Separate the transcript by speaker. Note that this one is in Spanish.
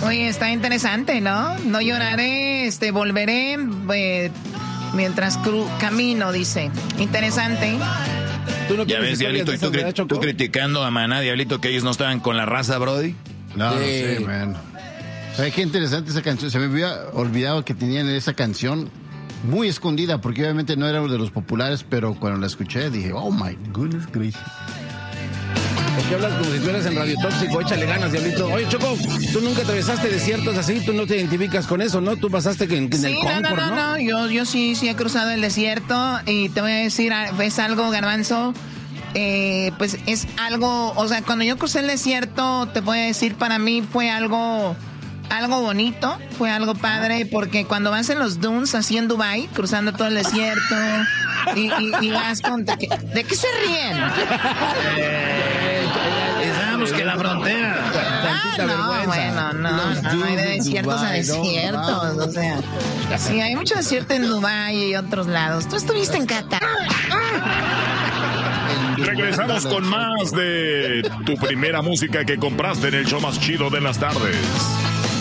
Speaker 1: Oye, está interesante, ¿no? No lloraré, volveré mientras camino, dice. Interesante.
Speaker 2: ¿Tú no
Speaker 3: ya ves, Diablito, y tú criticando a Maná, Diablito, que ellos no estaban con la raza, Brody.
Speaker 4: No sé, man. ¿Sabes qué interesante esa canción? Se me había olvidado que tenían esa canción muy escondida, porque obviamente no era uno de los populares, pero cuando la escuché dije, oh my goodness gracious.
Speaker 2: ¿Por qué hablas como si tú eras en Radio Tóxico? Échale ganas, Diablito. Oye, Choco, tú nunca te besaste desiertos así, tú no te identificas con eso, ¿no? Tú pasaste en el Concord, ¿no?
Speaker 1: Yo sí he cruzado el desierto y te voy a decir, ¿ves algo, Garbanzo? Pues es algo, o sea, cuando yo crucé el desierto, te voy a decir, para mí fue algo bonito, fue algo padre, porque cuando vas en los dunes, así en Dubái, cruzando todo el desierto, y vas con... ¿De qué se ríen?
Speaker 3: Pensábamos que la frontera...
Speaker 1: No hay de desiertos a desiertos, o sea... Sí, hay mucho desierto en Dubái y otros lados. Tú estuviste en Qatar.
Speaker 5: Regresamos con más de tu primera música que compraste en el show más chido de las tardes.